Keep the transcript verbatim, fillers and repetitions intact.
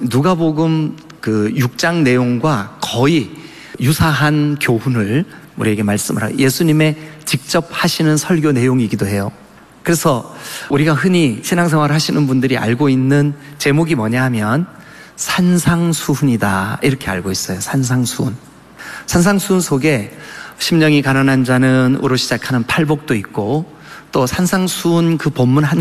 누가복음 그 육 장 내용과 거의 유사한 교훈을 우리에게 말씀을 하고 예수님의 직접 하시는 설교 내용이기도 해요. 그래서 우리가 흔히 신앙생활 하시는 분들이 알고 있는 제목이 뭐냐 하면 산상수훈이다 이렇게 알고 있어요. 산상수훈. 산상수훈 속에 심령이 가난한 자는 으로 시작하는 팔복도 있고 또 산상수훈 그 본문 한